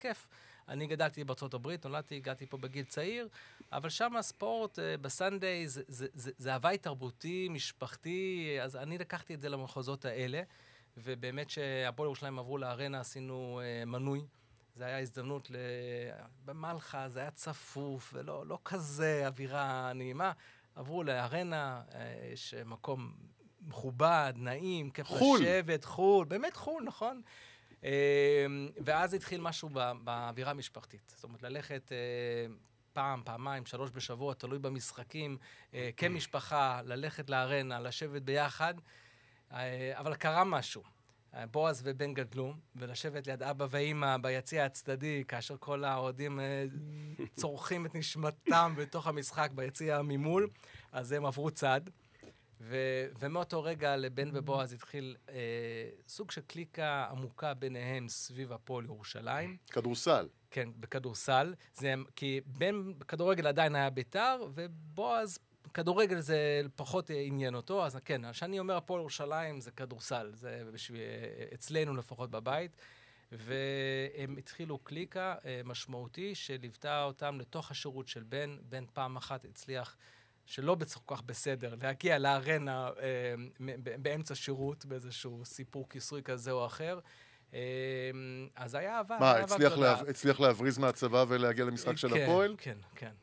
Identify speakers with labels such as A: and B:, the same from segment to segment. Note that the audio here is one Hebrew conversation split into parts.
A: כיף. אני גדלתי בארצות הברית, נולדתי, הגעתי פה בגיל צעיר, אבל שם הספורט בסנדיי זה הוואי תרבותי, משפחתי, אז אני לקחתי את זה למחוזות האלה, ובאמת שהפועל ירושלים עברו לארנה, עשינו מנוי. זה היה הזדמנות במלחה, זה היה צפוף, ולא כזה אווירה נעימה. עברו לארנה, יש מקום מכובד, נעים, כיף לשבת, חול, באמת חול, נכון? ואז התחיל משהו באווירה המשפחתית. זאת אומרת, ללכת פעם, פעמיים, 3 בשבוע, תלוי במשחקים, כמשפחה, ללכת לארנה, לשבת ביחד. אבל קרה משהו. בועז ובן גדלו, ולשבת ליד אבא ואמא ביציע הצדדי, כאשר כל האוהדים צורכים את נשמתם בתוך המשחק ביציע ממול, אז הם עברו צד. ומאותו רגע לבן ובועז התחיל סוג של קליקה עמוקה ביניהם סביב הפועל ירושלים.
B: כדורסל.
A: כן, בכדורסל. כי בן בכדורגל עדיין היה בית"ר, ובועז כדורגל זה פחות עניין אותו, אז כן, כשאני אומר הפועל ירושלים זה כדורסל, זה אצלנו לפחות בבית, והם התחילו קליקה משמעותי שליוותה אותם לתוך השירות של בן פעם אחת הצליח שלא כל כך בסדר, להגיע לארנה באמצע שירות, באיזשהו סיפור כיסוי כזה או אחר. אז היה אהבה.
B: מה, הצליח להבריז מהצבא ולהגיע למשחק של הפועל?
A: כן, כן.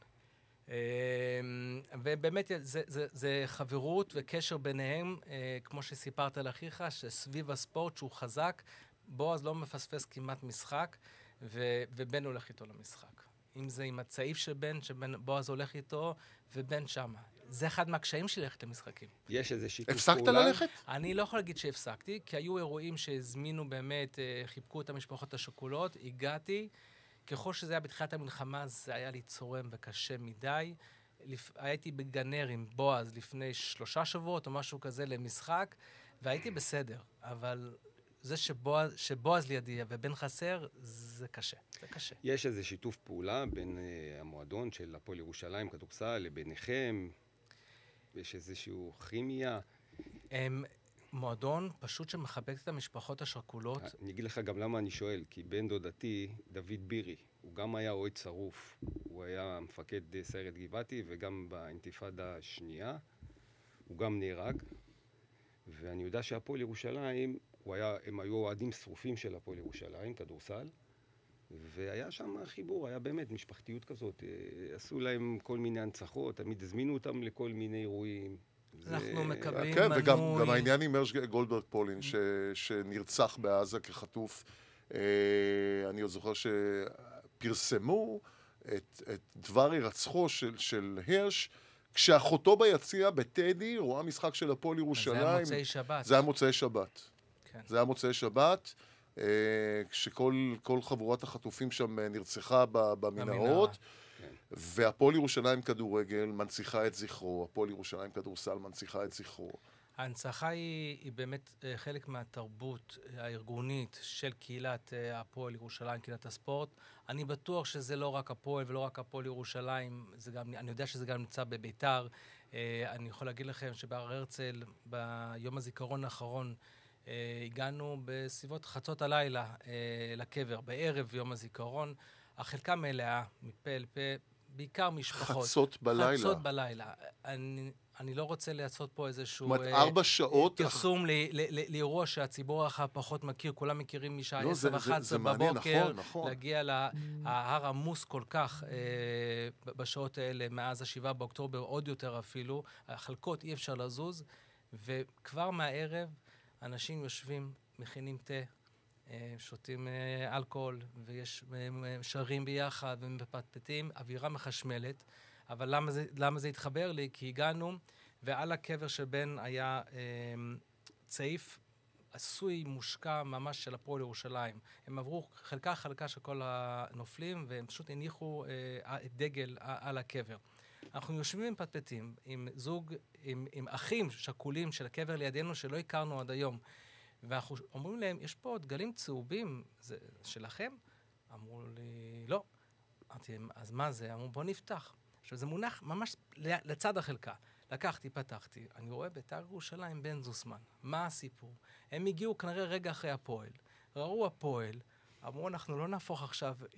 A: ובאמת זה חברות וקשר ביניהם, כמו שסיפרת לאחיך, שסביב הספורט שהוא חזק, בועז לא מפספס כמעט משחק, ובן הולך איתו למשחק. אם זה עם הצעיף של בן, שבועז הולך איתו, ובן שמה. זה אחד מהקשיים שלי ללכת למשחקים.
C: יש איזה שיתוף
B: הפסקת
C: פעולה?
B: ללכת?
A: אני לא יכול להגיד שהפסקתי, כי היו אירועים שהזמינו באמת, חיבקו את המשפחות השכולות, הגעתי, ככל שזה היה בתחילת המלחמה, זה היה לי צורם וקשה מדי. הייתי בגנר עם בועז לפני 3 שבועות או משהו כזה למשחק, והייתי בסדר, אבל זה שבועז לידי ובן חסר, זה קשה, זה קשה.
C: יש איזה שיתוף פעולה בין המועדון של הפועל ירושלים, כדורסל, לביניכם? יש איזשהו כימיה?
A: מועדון פשוט שמחבק את המשפחות השכולות.
C: אני אגיד לך גם למה אני שואל, כי בן דודתי, דוד בירי, הוא גם היה אוהד שרוף, הוא היה מפקד סיירת גבעתי, וגם באינתיפאדה השנייה, הוא גם נהרג, ואני יודע שהפועל ירושלים, הם היו אוהדים שרופים של הפועל ירושלים, כדורסל, והיה שם חיבור, היה באמת משפחתיות כזאת, עשו להם כל מיני הנצחות, תמיד הזמינו אותם לכל מיני אירועים.
A: אנחנו מקבלים
B: כן,
A: מנוי.
B: וגם העניין עם מרש גולדברג פולין, שנרצח בעזה כחטוף, אני עוד זוכר שפרסמו את דבר הירצחו של הרש, כשאחותו ביציע בטדי רואה משחק של הפועל ירושלים.
A: זה היה מוצאי שבת.
B: זה היה מוצאי שבת.
A: כן.
B: זה היה מוצאי שבת, כשכל חבורת החטופים שם נרצחה במנהרות. והפועל ירושלים כדורגל מנציחה את זכרו, הפועל ירושלים כדורסל מנציחה את זכרו.
A: ההנצחה היא באמת חלק מהתרבות הארגונית של קהילת הפועל ירושלים, קהילת הספורט. אני בטוח שזה לא רק הפועל ולא רק הפועל ירושלים, אני יודע שזה גם נמצא בביתר. אני יכול להגיד לכם שבהר הרצל, ביום הזיכרון האחרון, הגענו בסביבות חצות הלילה לקבר, בערב יום הזיכרון. החלקה מלאה, מפה אל פה, בעיקר משפחות.
B: חצות בלילה.
A: חצות בלילה. אני לא רוצה לעשות פה איזשהו...
B: זאת אומרת, 4 שעות...
A: פרסום לאירוע שהציבור הרחב פחות מכיר, כולם מכירים משעה 10-11
B: בבוקר,
A: להגיע להר עמוס כל כך בשעות האלה, מאז 7 באוקטובר, עוד יותר אפילו. החלקות אי אפשר לזוז, וכבר מהערב אנשים יושבים, מכינים תה, שותים אלכוהול, ויש שרים ביחד ומפטפטים, אווירה מחשמלת. אבל למה זה התחבר לי? כי הגענו, ועל הקבר של בן היה צעיף עשוי מושקע ממש של הפועל ירושלים. הם עברו חלקה של כל הנופלים, והם פשוט הניחו דגל על הקבר. אנחנו יושבים ומפטפטים עם זוג, עם אחים שכולים של הקבר לידינו שלא הכרנו עד היום. ואנחנו אומרים להם, יש פה דגלים צהובים, זה שלכם? אמרו לי, לא. אמרתי להם, אז מה זה? אמרו, בוא נפתח. עכשיו, זה מונח ממש לצד החלקה. לקחתי, פתחתי, אני רואה בית"ר ירושלים בן זוסמן. מה הסיפור? הם הגיעו כנראה רגע אחרי הפועל. ראו הפועל, אמרו, אנחנו לא נהפוך עכשיו